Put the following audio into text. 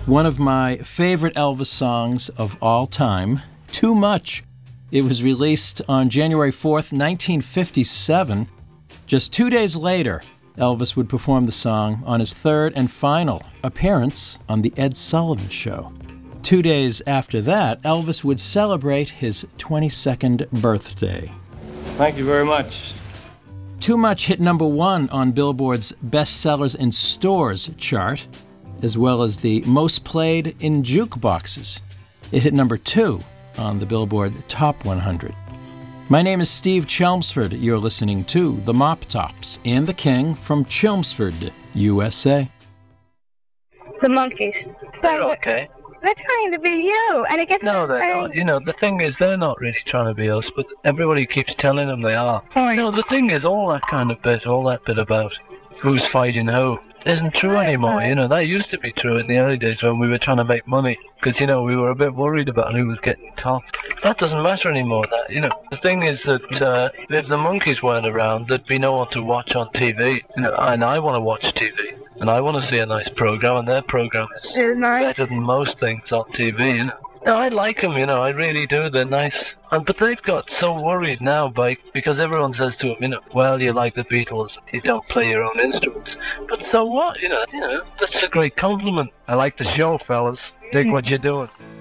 One of my favorite Elvis songs of all time, Too Much. It was released on January 4th, 1957. Just 2 days later, Elvis would perform the song on his third and final appearance on The Ed Sullivan Show. 2 days after that, Elvis would celebrate his 22nd birthday. Thank you very much. Too Much hit number 1 on Billboard's Best Sellers in Stores chart, as well as the Most Played in Jukeboxes. It hit number 2 on the Billboard Top 100. My name is Steve Chelmsford. You're listening to The Mop Tops and the King from Chelmsford, USA. The Monkees. They're okay. They're trying to be you, and it gets... No, they're not. You know, the thing is, they're not really trying to be us, but everybody keeps telling them they are. Right. No, the thing is, all that bit about who's fighting who isn't true anymore. You know, that used to be true in the early days when we were trying to make money, because, you know, we were a bit worried about who was getting top. That doesn't matter anymore. That, you know, the thing is that if the Monkees weren't around, there'd be no one to watch on TV. You know, and I want to watch TV. And I want to see a nice program, and their program is better than most things on TV, you know. No, I like them, you know, I really do, they're nice. But they've got so worried now because everyone says to them, you know, well, you like the Beatles, you don't play your own instruments. But so what, you know, that's a great compliment. I like the show, fellas. Dig what you're doing.